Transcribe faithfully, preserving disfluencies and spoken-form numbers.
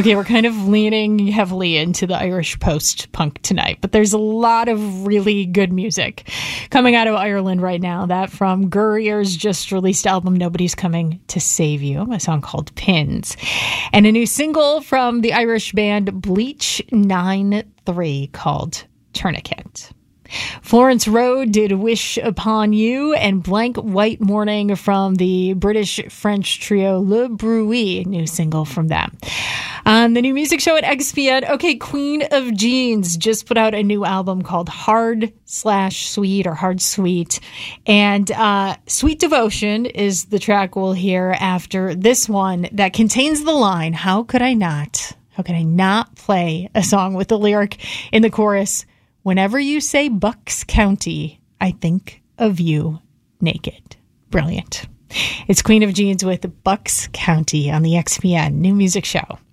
Okay, we're kind of leaning heavily into the Irish post-punk tonight, but there's a lot of really good music coming out of Ireland right now. That from Gurrier's just released album, Nobody's Coming to Save You, a song called Pins. And a new single from the Irish band Bleach nine three called Tourniquet. Florence Rowe did Wish Upon You, and Blank White Morning from the British-French trio Le Bruit, new single from them. On the new music show at X P N, okay, Queen of Jeans just put out a new album called Hard slash Sweet or Hard Sweet. And uh, Sweet Devotion is the track we'll hear after this one that contains the line, how could I not, how could I not play a song with the lyric in the chorus, whenever you say Bucks County, I think of you naked. Brilliant. It's Queen of Jeans with Bucks County on the X P N New Music Show.